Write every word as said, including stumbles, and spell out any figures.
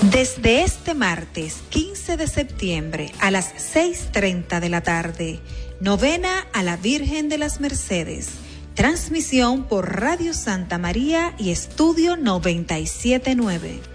Desde este martes quince de septiembre a las seis y media de la tarde, novena a la Virgen de las Mercedes. Transmisión por Radio Santa María y Estudio noventa y siete punto nueve.